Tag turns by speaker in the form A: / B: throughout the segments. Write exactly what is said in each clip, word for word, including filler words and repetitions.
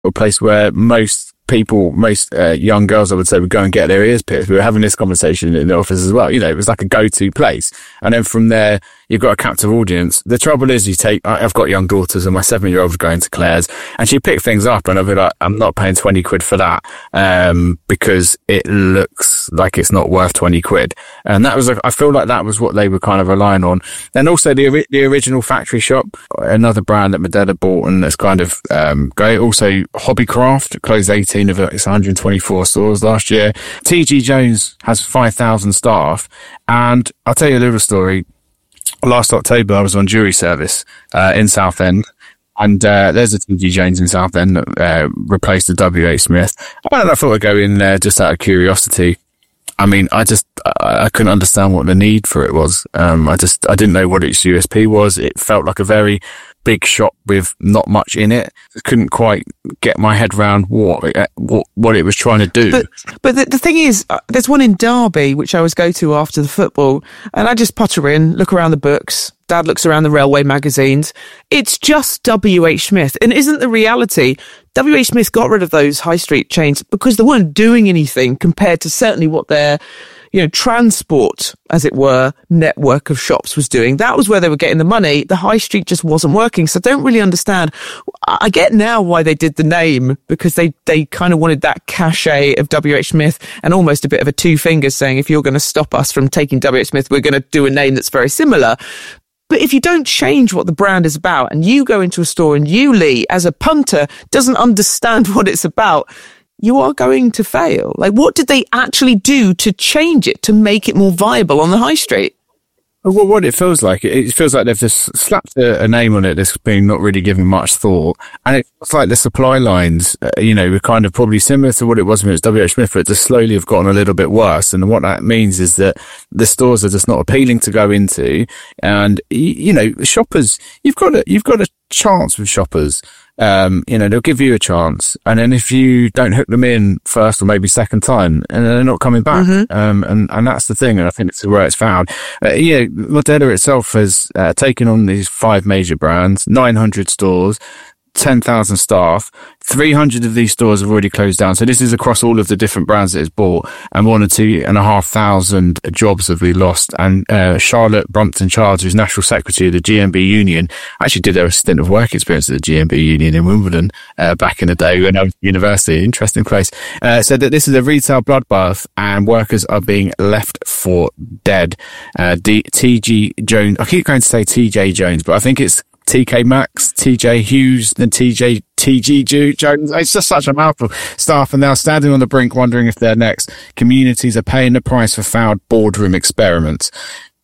A: a place where most people, most uh, young girls, I would say, would go and get their ears pierced. We were having this conversation in the office as well. You know, it was like a go-to place. And then from there, you've got a captive audience. The trouble is, you take, I've got young daughters, and my seven-year-old was going to Claire's, and she picked things up, and I'll be like, I'm not paying twenty quid for that, um, because it looks like it's not worth twenty quid. And that was, I feel like that was what they were kind of relying on. And also the the original factory shop, another brand that Medela bought, and that's kind of um, great. Also, Hobbycraft closed eighteen of its one hundred twenty-four stores last year. T G Jones has five thousand staff, and I'll tell you a little story. Last October, I was on jury service uh, in Southend, and uh, there's a T G Jones in Southend that uh, replaced the W H Smith. And I thought I'd go in there just out of curiosity. I mean, I just, I, I couldn't understand what the need for it was. Um, I just, I didn't know what its U S P was. It felt like a very big shop with not much in it. I couldn't quite get my head around what it, what, what it was trying to do.
B: But, but the, the thing is, uh, there's one in Derby, which I always go to after the football, and I just potter in, look around the books. Dad looks around the railway magazines. It's just W H Smith. And isn't the reality, W H Smith got rid of those high street chains because they weren't doing anything compared to certainly what their, you know, transport, as it were, network of shops was doing. That was where they were getting the money. The high street just wasn't working. So I don't really understand. I get now why they did the name, because they, they kind of wanted that cachet of W H Smith, and almost a bit of a two fingers saying, if you're going to stop us from taking W H Smith, we're going to do a name that's very similar. But if you don't change what the brand is about, and you go into a store and you, Lee, as a punter, doesn't understand what it's about, you are going to fail. Like, what did they actually do to change it, to make it more viable on the high street?
A: Well, what it feels like, it feels like they've just slapped a, a name on it that's been not really given much thought. And it feels like the supply lines, uh, you know, were kind of probably similar to what it was when it was W H Smith, but just slowly have gotten a little bit worse. And what that means is that the stores are just not appealing to go into. And, you know, shoppers, you've got a, you've got a chance with shoppers. Um, you know, they'll give you a chance. And then if you don't hook them in first or maybe second time, and they're not coming back. Mm-hmm. Um, and, and that's the thing. And I think it's where it's found. Uh, yeah, Medela itself has uh, taken on these five major brands, nine hundred stores, ten thousand staff. three hundred of these stores have already closed down. So this is across all of the different brands that it's bought, and one or two and a half thousand jobs have been lost. And uh, Charlotte Brumpton Childs, who's National Secretary of the G M B Union, actually did a stint of work experience at the G M B Union in Wimbledon uh, back in the day when I was at university. Interesting place. Uh, said that this is a retail bloodbath and workers are being left for dead. Uh, D- T G Jones, I keep going to say T J Jones, but I think it's T K Maxx, T J Hughes, then T J T G Jones. It's just such a mouthful. Staff are now standing on the brink, wondering if they're next. Communities are paying the price for failed boardroom experiments.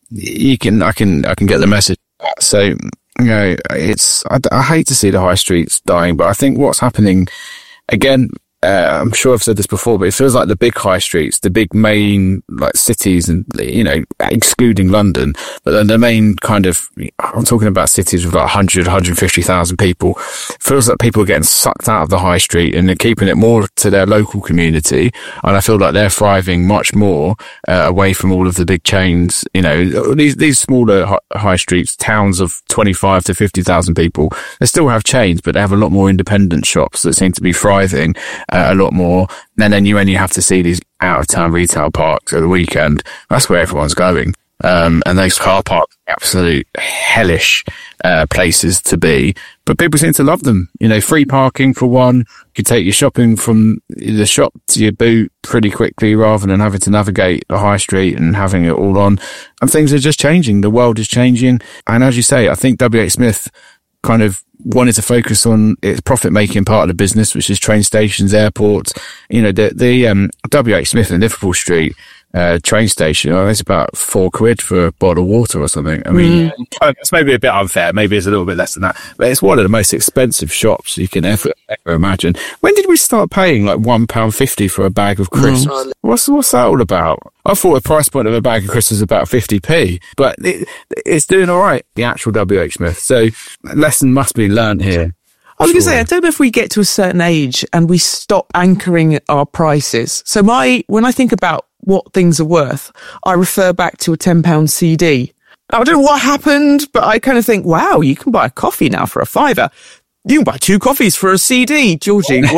A: You can, I can, I can get the message. So, you know, it's. I, I hate to see the high streets dying, but I think what's happening again. Uh, I'm sure I've said this before, but it feels like the big high streets, the big main like cities, and you know, excluding London, but then the main kind of, I'm talking about cities with like one hundred, one hundred fifty thousand people. It feels like people are getting sucked out of the high street and they're keeping it more to their local community. And I feel like they're thriving much more uh, away from all of the big chains. You know, these these smaller hi- high streets, towns of twenty-five to fifty thousand people, they still have chains, but they have a lot more independent shops that seem to be thriving. Uh, a lot more, and then you only have to see these out-of-town retail parks at the weekend. That's where everyone's going. Um, and those car parks are absolute hellish uh, places to be, but people seem to love them. You know, free parking for one. You can take your shopping from the shop to your boot pretty quickly rather than having to navigate the high street and having it all on. And things are just changing. The world is changing. And as you say, I think W H Smith kind of wanted to focus on its profit-making part of the business, which is train stations, airports. You know, the the um, W H Smith in Liverpool Street uh, train station, oh, it's about four quid for a bottle of water or something. I mean, mm. it's maybe a bit unfair. Maybe it's a little bit less than that. But it's one of the most expensive shops you can ever, ever imagine. When did we start paying like one pound fifty for a bag of crisps? Mm. What's, what's that all about? I thought the price point of a bag of crisps was about fifty p, but it, it's doing all right, the actual W H Smith. So a lesson must be learned here.
B: I was going to say, I don't know if we get to a certain age and we stop anchoring our prices. So my, when I think about what things are worth, I refer back to a ten pound C D. I don't know what happened, but I kind of think, wow, you can buy a coffee now for a fiver. You can buy two coffees for a C D, Georgie.